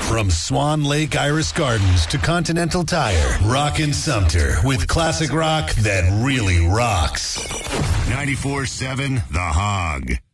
From Swan Lake Iris Gardens to Continental Tire, Rockin' Sumter with classic rock that really rocks. 94.7 The Hog.